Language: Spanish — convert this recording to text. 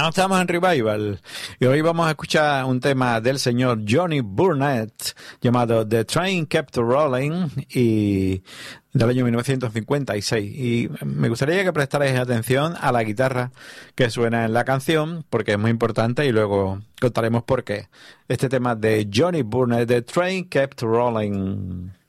Ya no estamos en Revival y hoy vamos a escuchar un tema del señor Johnny Burnett llamado The Train Kept Rolling y del año 1956. Y me gustaría que prestarais atención a la guitarra que suena en la canción porque es muy importante y luego contaremos por qué. Este tema de Johnny Burnett, The Train Kept Rolling.